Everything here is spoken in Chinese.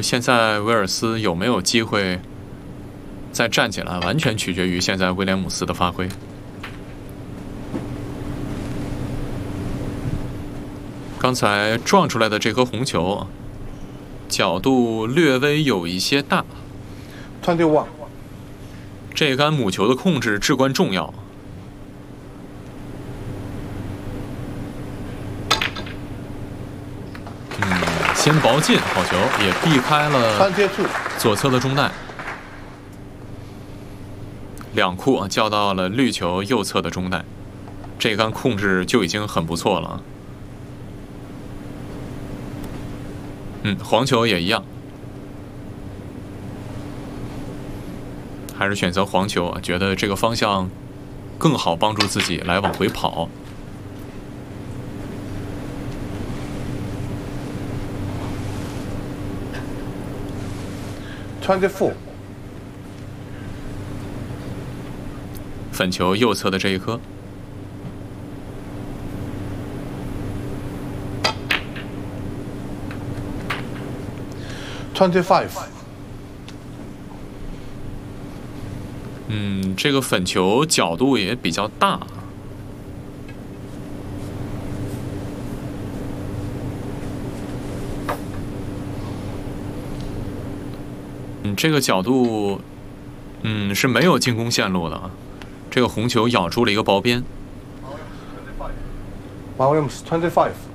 现在威尔斯有没有机会再站起来，完全取决于现在威廉姆斯的发挥。刚才撞出来的这颗红球，角度略微有一些大。 21。 这杆母球的控制至关重要。先薄进，好球，也避开了左侧的中袋。两库叫到了绿球右侧的中袋，这杆控制就已经很不错了。黄球也一样，还是选择黄球啊，觉得这个方向更好帮助自己来往回跑。 24。 粉球右侧的这一颗。 25。 这个粉球角度也比较大。这个角度，是没有进攻线路的。这个红球咬住了一个薄边。 Williams 25。